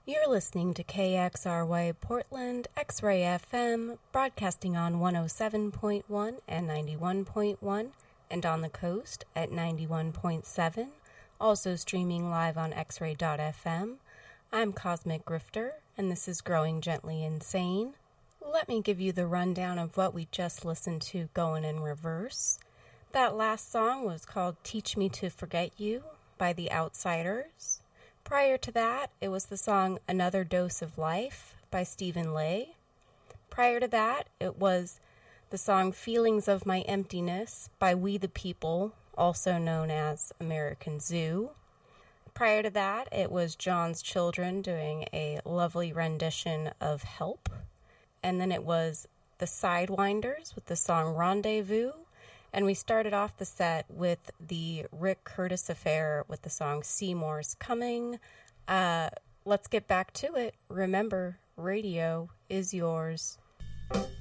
You're listening to KXRY Portland, X-Ray FM, broadcasting on 107.1 and 91.1, and on the coast at 91.7, also streaming live on xray.fm. I'm Cosmic Grifter, and this is Growing Gently Insane. Let me give you the rundown of what we just listened to going in reverse. That last song was called Teach Me to Forget You by The Outsiders. Prior to that, it was the song Another Dose of Life by Stephen Lay. Prior to that, it was the song Feelings of My Emptiness by We the People, also known as American Zoo. Prior to that, it was John's Children doing a lovely rendition of Help. And then it was the Sidewinders with the song Rendezvous. And we started off the set with the Rick Curtis Affair with the song Seymour's Coming. Let's get back to it. Remember, radio is yours.